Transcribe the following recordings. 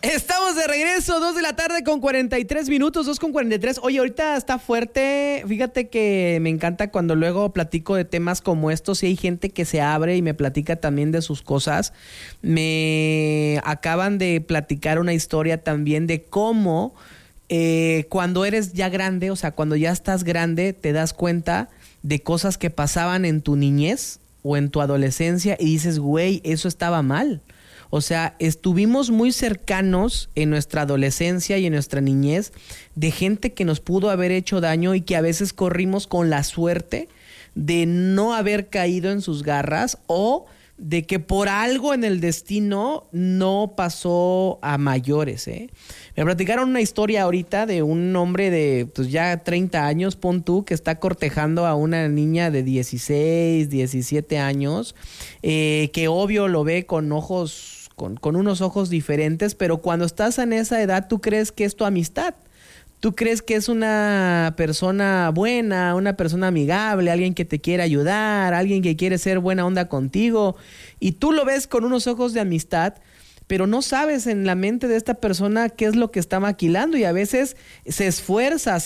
Estamos de regreso, 2 de la tarde con 43 minutos, 2 con 43. Oye, ahorita está fuerte. Fíjate que me encanta cuando luego platico de temas como estos y hay gente que se abre y me platica también de sus cosas. Me acaban de platicar una historia también de cómo cuando eres ya grande, o sea, cuando ya estás grande, te das cuenta de cosas que pasaban en tu niñez o en tu adolescencia y dices, güey, eso estaba mal. O sea, estuvimos muy cercanos en nuestra adolescencia y en nuestra niñez de gente que nos pudo haber hecho daño y que a veces corrimos con la suerte de no haber caído en sus garras o de que por algo en el destino no pasó a mayores, ¿eh? Me platicaron una historia ahorita de un hombre de pues ya 30 años, pon tú, que está cortejando a una niña de 16, 17 años, que obvio lo ve con ojos, con unos ojos diferentes, pero cuando estás en esa edad tú crees que es tu amistad. Tú crees que es una persona buena, una persona amigable, alguien que te quiere ayudar, alguien que quiere ser buena onda contigo, y tú lo ves con unos ojos de amistad, pero no sabes en la mente de esta persona qué es lo que está maquilando, y a veces se esfuerza,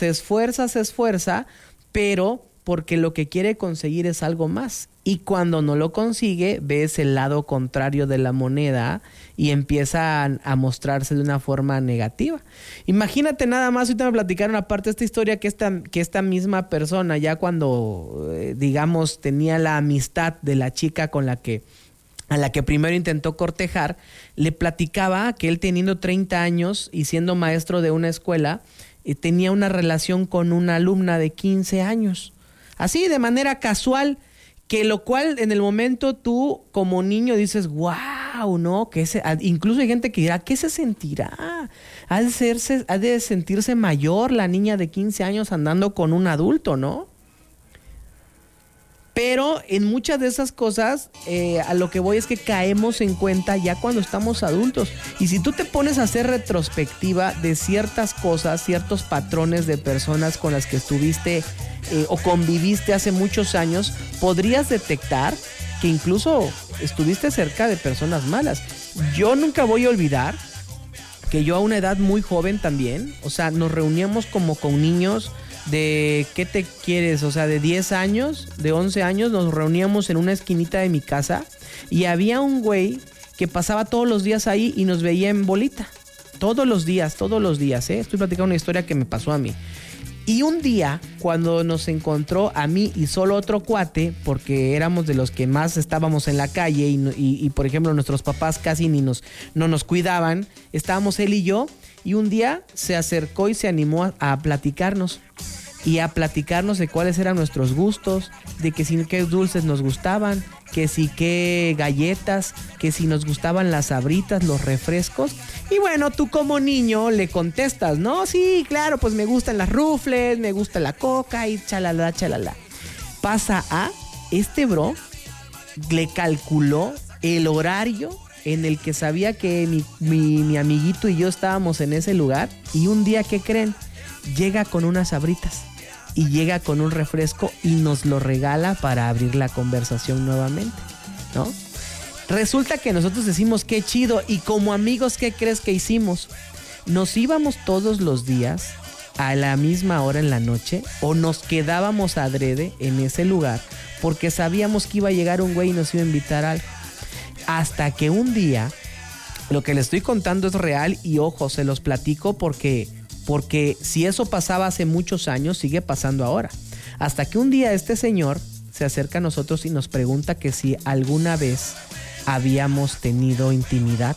pero porque lo que quiere conseguir es algo más. Y cuando no lo consigue, ves el lado contrario de la moneda y empieza a mostrarse de una forma negativa. Imagínate nada más, ahorita me platicaron aparte esta historia que esta misma persona, ya cuando, digamos, tenía la amistad de la chica a la que primero intentó cortejar, le platicaba que él teniendo 30 años y siendo maestro de una escuela, tenía una relación con una alumna de 15 años. Así, de manera casual, que lo cual en el momento tú como niño dices, wow, ¿no? Incluso hay gente que dirá, ¿qué se sentirá? Ha de sentirse mayor la niña de 15 años andando con un adulto, ¿no? Pero en muchas de esas cosas, a lo que voy es que caemos en cuenta ya cuando estamos adultos. Y si tú te pones a hacer retrospectiva de ciertas cosas, ciertos patrones de personas con las que estuviste o conviviste hace muchos años, podrías detectar que incluso estuviste cerca de personas malas. Yo nunca voy a olvidar que yo a una edad muy joven también, o sea, nos reuníamos como con niños de, ¿qué te quieres? O sea, de 10 años, de 11 años, nos reuníamos en una esquinita de mi casa y había un güey que pasaba todos los días ahí y nos veía en bolita. Todos los días, ¿eh? Estoy platicando una historia que me pasó a mí. Y un día, cuando nos encontró a mí y solo otro cuate, porque éramos de los que más estábamos en la calle y por ejemplo, nuestros papás casi no nos cuidaban, estábamos él y yo, y un día se acercó y se animó a platicarnos. Y a platicarnos de cuáles eran nuestros gustos, de que si qué dulces nos gustaban, que si qué galletas, que si nos gustaban las sabritas, los refrescos. Y bueno, tú como niño le contestas, ¿no? Sí, claro, pues me gustan las rufles, me gusta la coca y chalala. Pasa a este bro, le calculó el horario en el que sabía que mi amiguito y yo estábamos en ese lugar. Y un día, ¿qué creen? Llega con unas sabritas y llega con un refresco y nos lo regala para abrir la conversación nuevamente, ¿no? Resulta que nosotros decimos qué chido, y como amigos, ¿qué crees que hicimos? Nos íbamos todos los días a la misma hora en la noche o nos quedábamos adrede en ese lugar porque sabíamos que iba a llegar un güey y nos iba a invitar a algo. Hasta que un día, lo que les estoy contando es real y ojo, se los platico porque si eso pasaba hace muchos años, sigue pasando ahora. Hasta que un día este señor se acerca a nosotros y nos pregunta que si alguna vez habíamos tenido intimidad.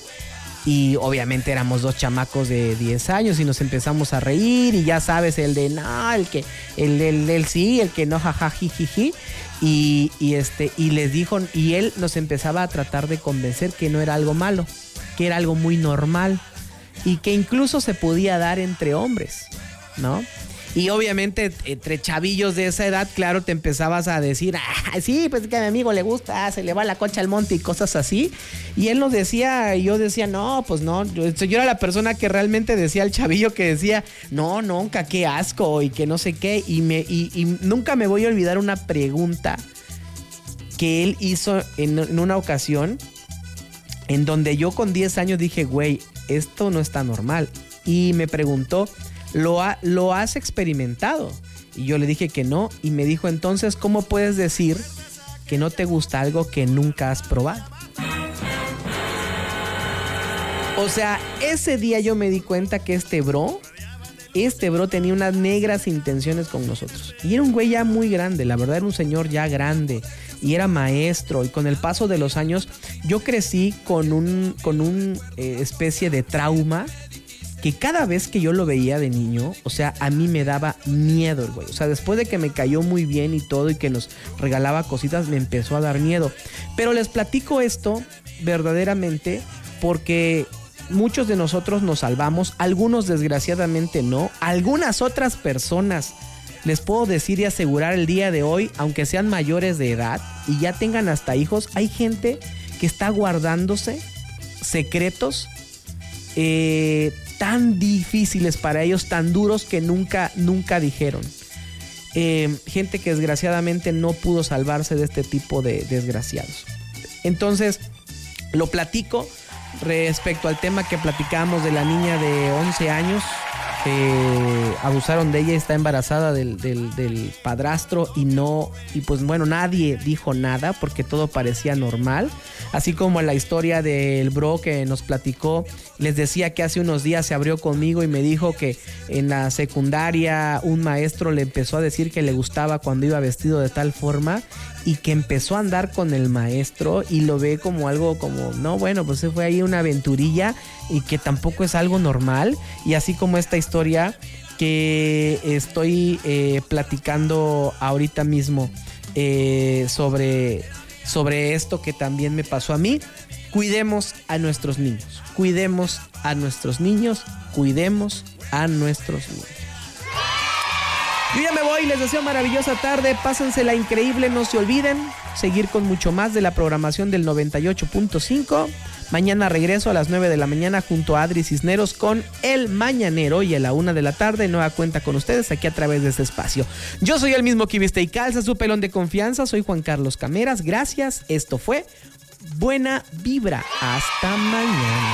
Y obviamente éramos dos chamacos de 10 años y nos empezamos a reír y ya sabes, el de no, el sí, el que no, jaja, jijiji. Y les dijo, y él nos empezaba a tratar de convencer que no era algo malo, que era algo muy normal. Y que incluso se podía dar entre hombres, ¿no? Y obviamente entre chavillos de esa edad, claro, te empezabas a decir, sí, pues que a mi amigo le gusta, se le va la concha al monte y cosas así. Y él nos decía, y yo decía, no, pues no. Yo era la persona que realmente decía al chavillo que decía, no, nunca, qué asco y que no sé qué. Y nunca me voy a olvidar una pregunta que él hizo en una ocasión. en donde yo con 10 años dije, güey, esto no está normal. Y me preguntó, ¿lo has experimentado? Y yo le dije que no. Y me dijo, entonces, ¿cómo puedes decir que no te gusta algo que nunca has probado? O sea, ese día yo me di cuenta que este bro tenía unas negras intenciones con nosotros. Y era un güey ya muy grande, la verdad era un señor ya grande. Y era maestro. Y con el paso de los años, yo crecí con un especie de trauma que cada vez que yo lo veía de niño, o sea, a mí me daba miedo el güey. O sea, después de que me cayó muy bien y todo y que nos regalaba cositas, me empezó a dar miedo. Pero les platico esto verdaderamente porque muchos de nosotros nos salvamos, algunos desgraciadamente no. Algunas otras personas, les puedo decir y asegurar el día de hoy, aunque sean mayores de edad y ya tengan hasta hijos, hay gente que está guardándose secretos tan difíciles para ellos, tan duros que nunca dijeron. Gente que desgraciadamente no pudo salvarse de este tipo de desgraciados. Entonces, lo platico respecto al tema que platicábamos de la niña de 11 años. Abusaron de ella y está embarazada del padrastro y pues bueno, nadie dijo nada porque todo parecía normal. Así como la historia del bro que nos platicó, les decía que hace unos días se abrió conmigo y me dijo que en la secundaria un maestro le empezó a decir que le gustaba cuando iba vestido de tal forma y que empezó a andar con el maestro y lo ve como algo como, no, bueno, pues se fue ahí una aventurilla y que tampoco es algo normal. Y así como esta historia que estoy platicando ahorita mismo sobre esto que también me pasó a mí. Cuidemos a nuestros niños, cuidemos a nuestros niños, cuidemos a nuestros niños. Yo ya me voy, les deseo maravillosa tarde, pásensela increíble, no se olviden seguir con mucho más de la programación del 98.5. Mañana regreso a las 9 de la mañana junto a Adri Cisneros con El Mañanero y a la 1 de la tarde nueva cuenta con ustedes aquí a través de este espacio. Yo soy el mismo que viste y calza, su pelón de confianza, soy Juan Carlos Cameras, gracias, esto fue Buena Vibra, hasta mañana.